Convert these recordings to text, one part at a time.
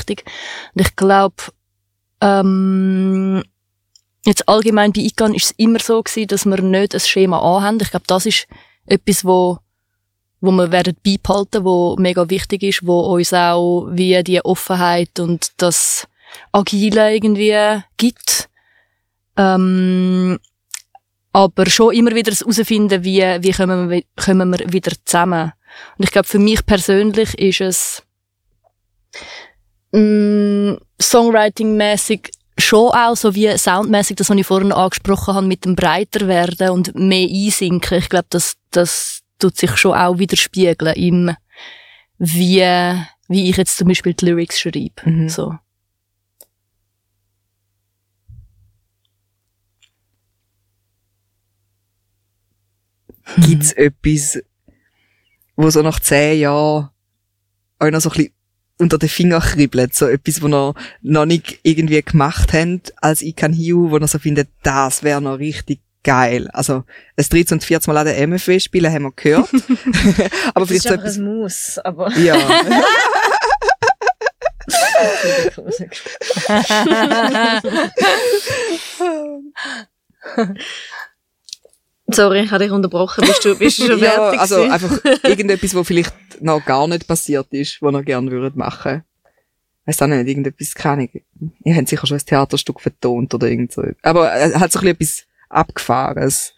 wichtig. Und ich glaube, jetzt allgemein bei ICANN ist es immer so gewesen, dass wir nicht ein Schema A haben. Ich glaube, das ist etwas, wo wir werden beibehalten, wo mega wichtig ist, wo uns auch wie die Offenheit und das Agile irgendwie gibt. Aber schon immer wieder das herausfinden, wie kommen wir wieder zusammen. Und ich glaube, für mich persönlich ist es Songwriting-mäßig schon auch, so wie soundmäßig, das, was ich vorhin angesprochen habe, mit dem breiter werden und mehr einsinken. Ich glaube, das tut sich schon auch widerspiegeln im, wie ich jetzt zum Beispiel die Lyrics schreibe. So. Gibt's etwas, wo so nach 10 Jahren euch noch so ein bisschen unter den Fingern kribbelt? So etwas, wo ihr noch nicht irgendwie gemacht habt als ICANN Hiu, wo ihr so findet, das wäre noch richtig geil. Also, das 13. und 14. Mal an der MFW spielen, haben wir gehört. Aber das ist so einfach ein Muss, aber... Ja. Sorry, ich habe dich unterbrochen. Bist du schon Ja, fertig also gewesen? einfach irgendetwas, wo vielleicht noch gar nicht passiert ist, wo ihr gerne würdet machen. Weiss auch nicht, irgendetwas, keine Ahnung. Ihr habt sicher schon ein Theaterstück vertont oder irgend so. Aber hat so ein bisschen etwas Abgefahrenes.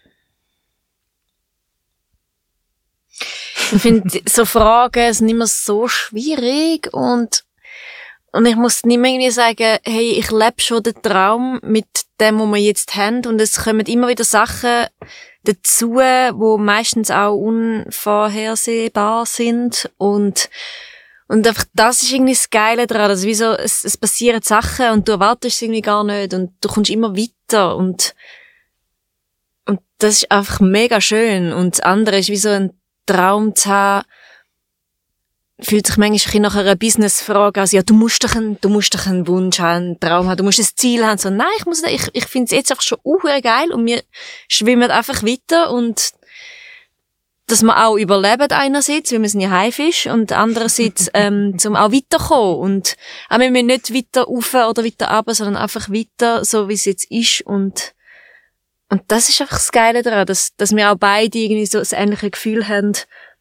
Ich finde, so Fragen sind immer so schwierig und ich muss nicht mehr irgendwie sagen, hey, ich lebe schon den Traum mit dem, was wir jetzt haben, und es kommen immer wieder Sachen dazu, wo meistens auch unvorhersehbar sind, und einfach das ist irgendwie das Geile daran, also wie so, es passieren Sachen und du erwartest es irgendwie gar nicht und du kommst immer weiter und das ist einfach mega schön, und das andere ist wie so ein Traum zu haben, fühlt sich manchmal ein bisschen nach einer Business-Frage an, also, ja, du musst doch einen Wunsch haben, einen Traum haben, du musst ein Ziel haben, so, nein, ich finde es jetzt einfach schon geil und wir schwimmen einfach weiter, und dass wir auch überleben einerseits, weil wir sind ja Haifisch, und andererseits, zum auch weiterkommen, und auch wenn wir nicht weiter rauf oder weiter runter, sondern einfach weiter, so wie es jetzt ist, und das ist einfach das Geile daran, dass wir auch beide irgendwie so das ähnliche Gefühl haben.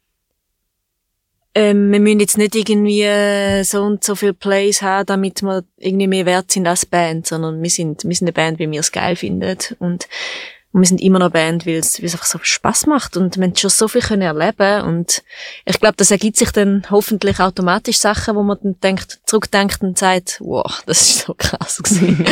Wir müssen jetzt nicht irgendwie so und so viele Plays haben, damit wir irgendwie mehr wert sind als Band, sondern wir sind eine Band, wie wir es geil finden. Und wir sind immer noch eine Band, weil es einfach so viel Spass macht, und wir haben schon so viel erleben können. Und ich glaube, das ergibt sich dann hoffentlich automatisch Sachen, wo man dann zurückdenkt und sagt, wow, das ist so krass gewesen.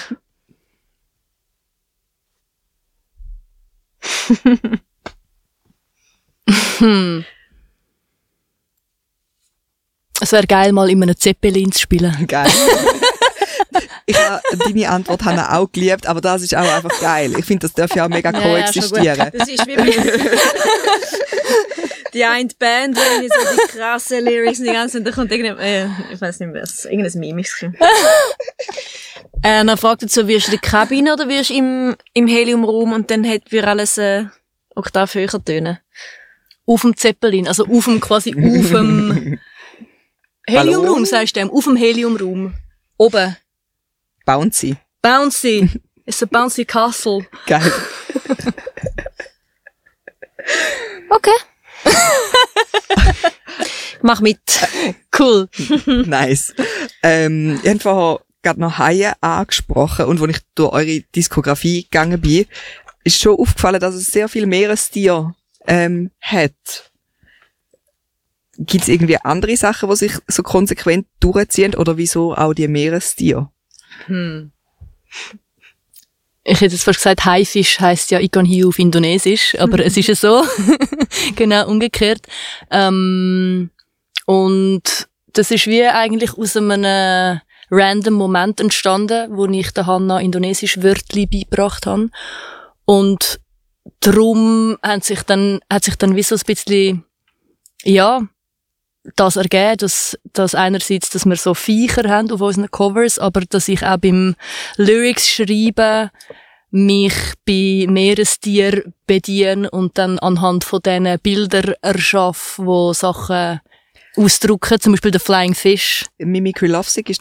Es wäre geil, mal in einem Zeppelin zu spielen. Geil. Deine Antwort habe ich auch geliebt, aber das ist auch einfach geil. Ich finde, das darf ja auch mega koexistieren. Ja, das ist wie bei die eine Band, die so die krassen Lyrics und die ganze Zeit, da kommt ich weiß nicht mehr, irgendein Meme ist. Dann fragt dazu, wirst du in der Kabine oder wirst du im Heliumraum, und dann hätten wir alles Oktav höher tönen. Auf dem Zeppelin, also quasi auf dem Heliumraum, sagst du dem? Auf dem Heliumraum. Oben. Bouncy. It's a bouncy castle. Geil. Okay. Mach mit. Cool. Nice. Ich habe vorher gerade noch Haie angesprochen, und als ich durch eure Diskografie gegangen bin, ist schon aufgefallen, dass es sehr viel Meerestiere hat. Gibt es irgendwie andere Sachen, die sich so konsequent durchziehen, oder wieso auch die Meerestiere? Ich hätte jetzt fast gesagt, Haifisch heisst ja ICANN Hiu auf Indonesisch, aber es ist ja so. Genau, umgekehrt. Und das ist wie eigentlich aus einem random Moment entstanden, wo ich der Hanna indonesisch Wörtli beigebracht habe. Und darum hat sich dann wie so ein bisschen, ja, das ergeben, dass einerseits, dass wir so Viecher haben auf unseren Covers, aber dass ich auch beim Lyrics schreiben mich bei Meerestier bediene und dann anhand von diesen Bildern erschaffe, wo Sachen ausdrücken, zum Beispiel der Flying Fish. Mimicry Lovesick ist